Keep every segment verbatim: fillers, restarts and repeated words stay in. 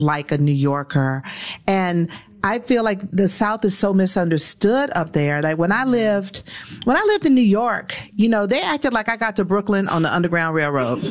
like a New Yorker. And I feel like the South is so misunderstood up there. Like when I lived, when I lived in New York, you know, they acted like I got to Brooklyn on the Underground Railroad.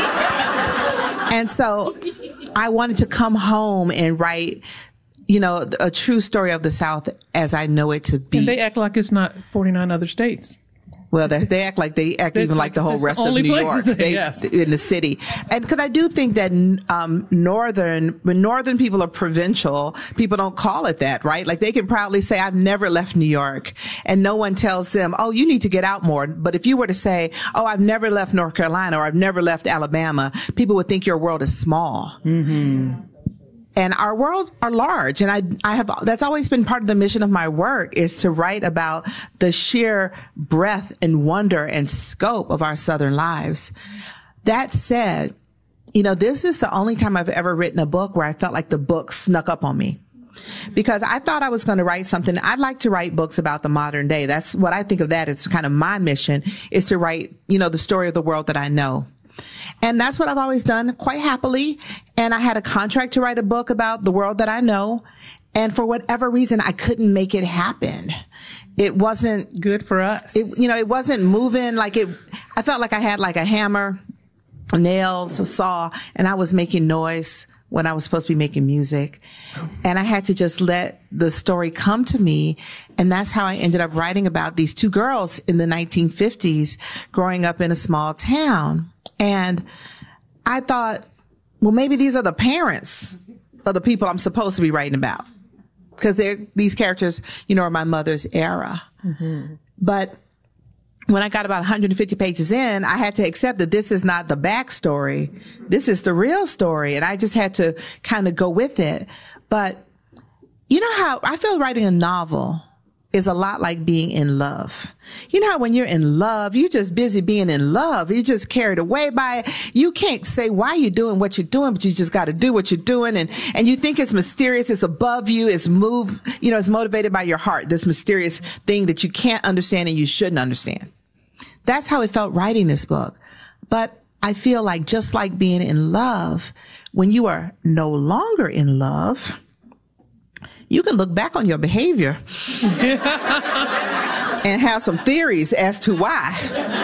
And so I wanted to come home and write, you know, a true story of the South as I know it to be. And they act like it's not forty-nine other states. Well, they act like they act even like, like the whole rest the of New York they, yes. in the city. And because I do think that um, northern, when northern people are provincial, people don't call it that, right? Like they can proudly say, I've never left New York. And no one tells them, oh, you need to get out more. But if you were to say, oh, I've never left North Carolina or I've never left Alabama, people would think your world is small. Mm-hmm. And our worlds are large. And I, I have, that's always been part of the mission of my work is to write about the sheer breadth and wonder and scope of our Southern lives. That said, you know, this is the only time I've ever written a book where I felt like the book snuck up on me. Because I thought I was going to write something. I'd like to write books about the modern day. That's what I think of that as kind of my mission is to write, you know, the story of the world that I know. And that's what I've always done quite happily. And I had a contract to write a book about the world that I know. And for whatever reason, I couldn't make it happen. It wasn't good for us. It, you know, it wasn't moving like it. I felt like I had like a hammer, nails, a saw, and I was making noise when I was supposed to be making music. And I had to just let the story come to me. And that's how I ended up writing about these two girls in the nineteen fifties growing up in a small town. And I thought, well, maybe these are the parents of the people I'm supposed to be writing about. Because they're, these characters, you know, are my mother's era. Mm-hmm. But when I got about one hundred fifty pages in, I had to accept that this is not the backstory. This is the real story. And I just had to kind of go with it. But you know how I feel writing a novel is a lot like being in love. You know how when you're in love, you're just busy being in love. You're just carried away by it. You can't say why you're doing what you're doing, but you just got to do what you're doing. And, and you think it's mysterious. It's above you. It's moved, you know, it's motivated by your heart, this mysterious thing that you can't understand and you shouldn't understand. That's how it felt writing this book. But I feel like just like being in love, when you are no longer in love, you can look back on your behavior and have some theories as to why.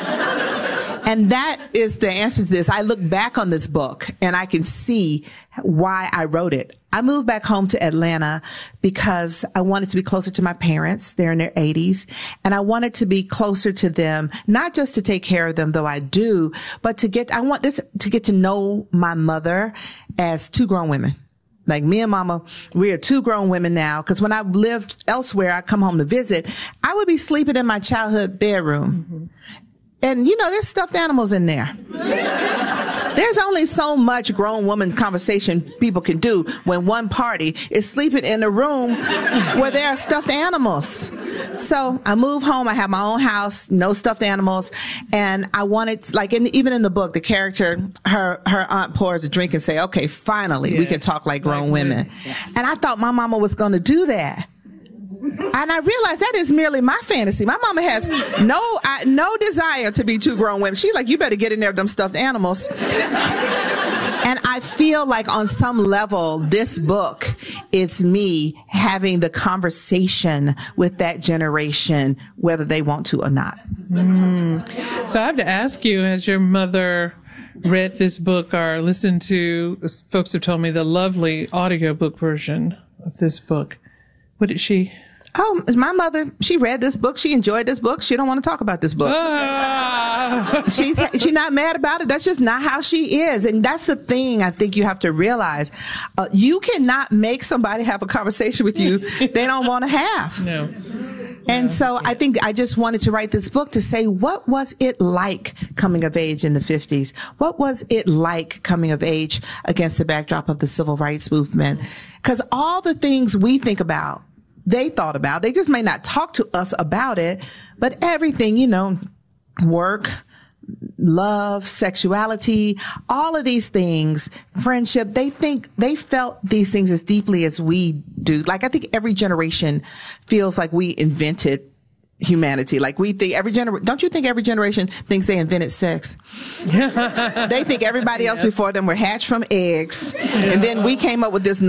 And that is the answer to this. I look back on this book and I can see why I wrote it. I moved back home to Atlanta because I wanted to be closer to my parents. They're in their eighties. And I wanted to be closer to them, not just to take care of them, though I do, but to get, I want this to get to know my mother as two grown women. Like me and mama, we are two grown women now. Because when I lived elsewhere, I come home to visit, I would be sleeping in my childhood bedroom. Mm-hmm. And, you know, there's stuffed animals in there. There's only so much grown woman conversation people can do when one party is sleeping in a room where there are stuffed animals. So I move home. I have my own house, no stuffed animals. And I wanted, like, in, even in the book, the character, her, her aunt pours a drink and say, okay, finally, yeah, we can talk like grown like women. Yes. And I thought my mama was going to do that. And I realized that is merely my fantasy. My mama has no I, no desire to be two grown women. She's like, you better get in there with them stuffed animals. And I feel like on some level, this book, it's me having the conversation with that generation, whether they want to or not. Mm. So I have to ask you, has your mother read this book or listened to, folks have told me, the lovely audiobook version of this book? What did she... Oh, my mother, she read this book. She enjoyed this book. She don't want to talk about this book. Uh. She's, she's not mad about it. That's just not how she is. And that's the thing I think you have to realize. Uh, you cannot make somebody have a conversation with you they don't want to have. No. And no. so I think I just wanted to write this book to say, what was it like coming of age in the fifties? What was it like coming of age against the backdrop of the civil rights movement? Because all the things we think about, they thought about. They just may not talk to us about it, but everything, you know, work, love, sexuality, all of these things, friendship, they think, they felt these things as deeply as we do. Like, I think every generation feels like we invented humanity. Like we think every generation, don't you think every generation thinks they invented sex? They think everybody else yes. before them were hatched from eggs. Yeah. And then we came up with this